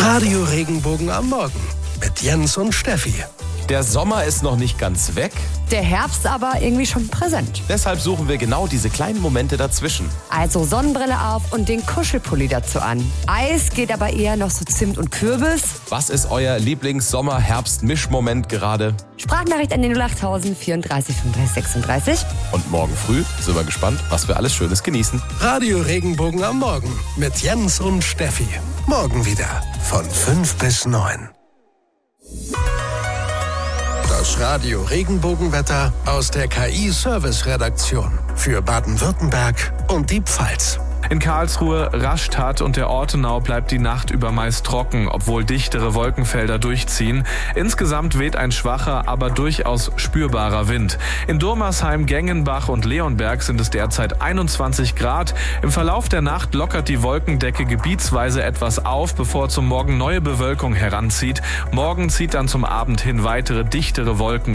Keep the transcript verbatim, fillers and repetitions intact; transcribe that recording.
Radio Regenbogen am Morgen mit Jens und Steffi. Der Sommer ist noch nicht ganz weg. Der Herbst aber irgendwie schon präsent. Deshalb suchen wir genau diese kleinen Momente dazwischen. Also Sonnenbrille auf und den Kuschelpulli dazu an. Eis geht aber eher noch so Zimt und Kürbis. Was ist euer Lieblings-Sommer-Herbst-Mischmoment gerade? Sprachnachricht an den null acht vierunddreißig fünfunddreißig sechsunddreißig. Und morgen früh sind wir gespannt, was wir alles Schönes genießen. Radio Regenbogen am Morgen mit Jens und Steffi. Morgen wieder von fünf bis neun. Das Radio Regenbogenwetter aus der K I-Service-Redaktion für Baden-Württemberg und die Pfalz. In Karlsruhe, Rastatt und der Ortenau bleibt die Nacht über meist trocken, obwohl dichtere Wolkenfelder durchziehen. Insgesamt weht ein schwacher, aber durchaus spürbarer Wind. In Durmersheim, Gengenbach und Leonberg sind es derzeit einundzwanzig Grad. Im Verlauf der Nacht lockert die Wolkendecke gebietsweise etwas auf, bevor zum Morgen neue Bewölkung heranzieht. Morgen zieht dann zum Abend hin weitere dichtere Wolken